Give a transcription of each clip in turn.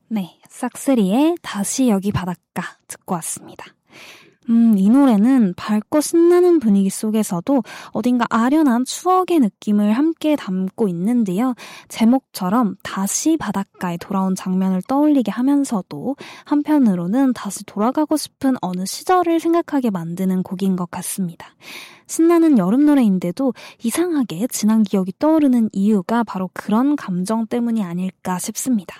네, 싹쓰리의 다시 여기 바닷가 듣고 왔습니다. 이 노래는 밝고 신나는 분위기 속에서도 어딘가 아련한 추억의 느낌을 함께 담고 있는데요. 제목처럼 다시 바닷가에 돌아온 장면을 떠올리게 하면서도 한편으로는 다시 돌아가고 싶은 어느 시절을 생각하게 만드는 곡인 것 같습니다. 신나는 여름 노래인데도 이상하게 지난 기억이 떠오르는 이유가 바로 그런 감정 때문이 아닐까 싶습니다.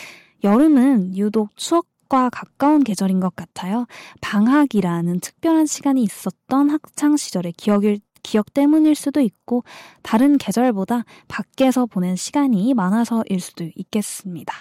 여름은 유독 추억과 가까운 계절인 것 같아요. 방학이라는 특별한 시간이 있었던 학창 시절의 기억 때문일 수도 있고 다른 계절보다 밖에서 보낸 시간이 많아서일 수도 있겠습니다.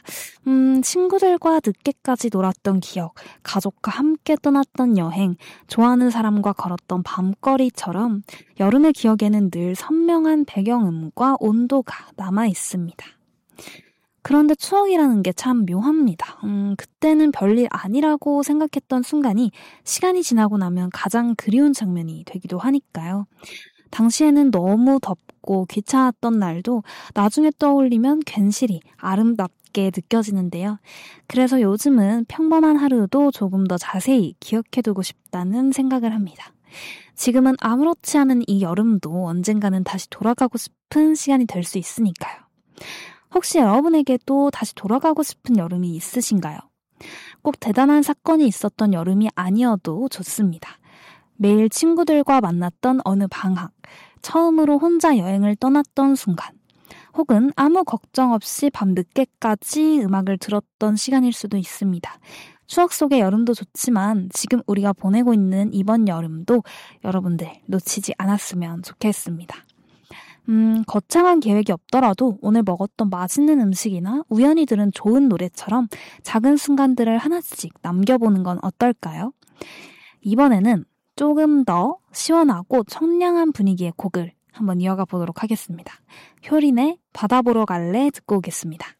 친구들과 늦게까지 놀았던 기억, 가족과 함께 떠났던 여행, 좋아하는 사람과 걸었던 밤거리처럼 여름의 기억에는 늘 선명한 배경음과 온도가 남아 있습니다. 그런데 추억이라는 게 참 묘합니다. 그때는 별일 아니라고 생각했던 순간이 시간이 지나고 나면 가장 그리운 장면이 되기도 하니까요. 당시에는 너무 덥고 귀찮았던 날도 나중에 떠올리면 괜시리 아름답게 느껴지는데요. 그래서 요즘은 평범한 하루도 조금 더 자세히 기억해두고 싶다는 생각을 합니다. 지금은 아무렇지 않은 이 여름도 언젠가는 다시 돌아가고 싶은 시간이 될 수 있으니까요. 혹시 여러분에게도 다시 돌아가고 싶은 여름이 있으신가요? 꼭 대단한 사건이 있었던 여름이 아니어도 좋습니다. 매일 친구들과 만났던 어느 방학, 처음으로 혼자 여행을 떠났던 순간, 혹은 아무 걱정 없이 밤늦게까지 음악을 들었던 시간일 수도 있습니다. 추억 속의 여름도 좋지만 지금 우리가 보내고 있는 이번 여름도 여러분들 놓치지 않았으면 좋겠습니다. 거창한 계획이 없더라도 오늘 먹었던 맛있는 음식이나 우연히 들은 좋은 노래처럼 작은 순간들을 하나씩 남겨보는 건 어떨까요? 이번에는 조금 더 시원하고 청량한 분위기의 곡을 한번 이어가 보도록 하겠습니다. 효린의 바다 보러 갈래 듣고 오겠습니다.